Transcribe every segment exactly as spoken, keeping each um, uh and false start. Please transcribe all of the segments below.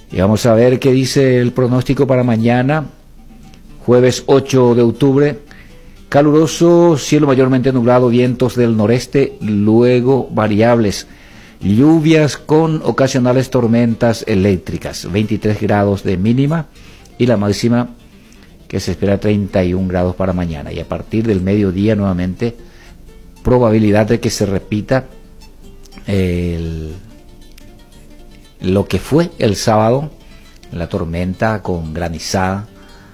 Y vamos a ver qué dice el pronóstico para mañana, jueves ocho de octubre. Caluroso, cielo mayormente nublado, vientos del noreste, luego variables, lluvias con ocasionales tormentas eléctricas, veintitrés grados de mínima y la máxima que se espera treinta y un grados para mañana. Y a partir del mediodía nuevamente probabilidad de que se repita el, lo que fue el sábado, la tormenta con granizada.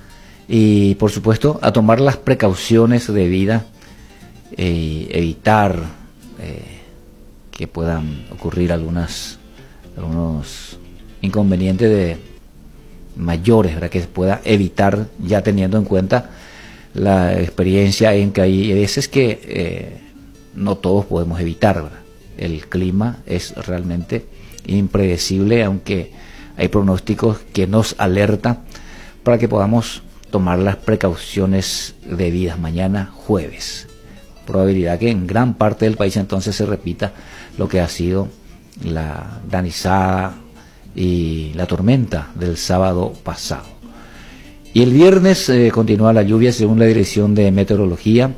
Y por supuesto a tomar las precauciones debidas, eh, evitar eh, que puedan ocurrir algunas algunos inconvenientes de mayores, ¿verdad? Que se pueda evitar, ya teniendo en cuenta la experiencia en que hay veces que eh, no todos podemos evitar, ¿verdad? El clima es realmente impredecible, aunque hay pronósticos que nos alertan para que podamos tomar las precauciones debidas. Mañana jueves, probabilidad que en gran parte del país entonces se repita lo que ha sido la granizada y la tormenta del sábado pasado. Y el viernes eh, continúa la lluvia según la Dirección de Meteorología.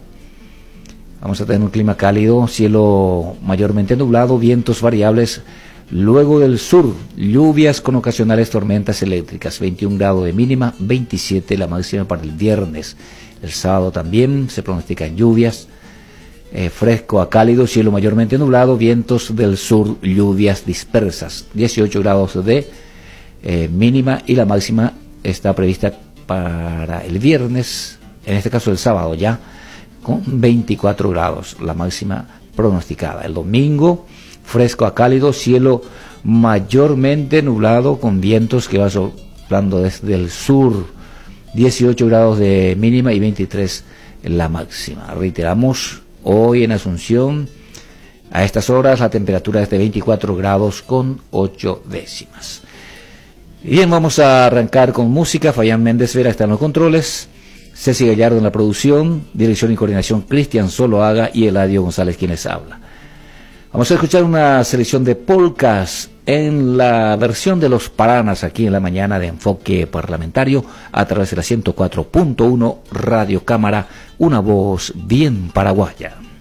Vamos a tener un clima cálido, cielo mayormente nublado, vientos variables. Luego del sur, lluvias con ocasionales tormentas eléctricas, veintiún grados de mínima, veintisiete la máxima para el viernes. El sábado también se pronostican lluvias, eh, fresco a cálido, cielo mayormente nublado, vientos del sur, lluvias dispersas, dieciocho grados de eh, mínima y la máxima está prevista para el viernes, en este caso el sábado ya, con veinticuatro grados, la máxima pronosticada. El domingo, fresco a cálido, cielo mayormente nublado con vientos que va soplando desde el sur, dieciocho grados de mínima y veintitrés la máxima. Reiteramos, hoy en Asunción, a estas horas la temperatura es de veinticuatro grados con ocho décimas. Bien, vamos a arrancar con música. Fabián Méndez Vera está en los controles, Ceci Gallardo en la producción, dirección y coordinación Cristian Zoloaga y Eladio González quienes habla. Vamos a escuchar una selección de polcas en la versión de Los Paranas aquí en la mañana de Enfoque Parlamentario a través de la ciento cuatro punto uno Radio Cámara, una voz bien paraguaya.